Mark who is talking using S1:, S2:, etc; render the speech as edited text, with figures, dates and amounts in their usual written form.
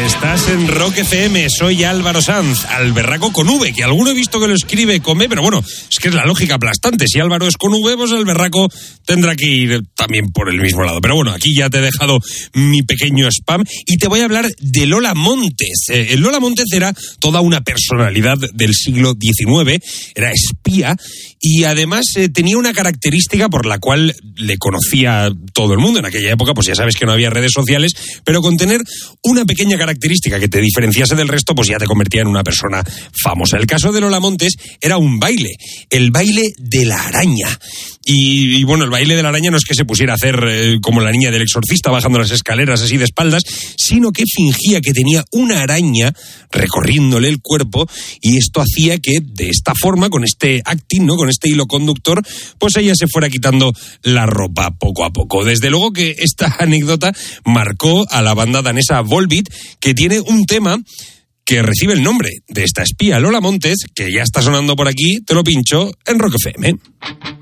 S1: Estás en Rock FM, soy Álvaro Sanz, Alberraco con V, que alguno he visto que lo escribe con B, pero bueno, es que es la lógica aplastante. Si Álvaro es con V, pues Alberraco tendrá que ir también por el mismo lado. Pero bueno, aquí ya te he dejado mi pequeño spam y te voy a hablar de Lola Montes. Lola Montes era toda una personalidad del siglo XIX, era espía y además tenía una característica por la cual le conocía todo el mundo. En aquella época, pues ya sabes que no había redes sociales, pero con tener una pequeña característica que te diferenciase del resto, pues ya te convertía en una persona famosa. El caso de Lola Montes era un baile, el baile de la araña. Y bueno, el baile de la araña no es que se pusiera a hacer como la niña del exorcista, bajando las escaleras así de espaldas, sino que fingía que tenía una araña recorriéndole el cuerpo, y esto hacía que de esta forma, con este acting, ¿no?, con este hilo conductor, pues ella se fuera quitando la ropa poco a poco. Desde luego que esta anécdota marcó a la banda danesa Volbeat, que tiene un tema que recibe el nombre de esta espía, Lola Montes, que ya está sonando por aquí. Te lo pincho en Rock FM.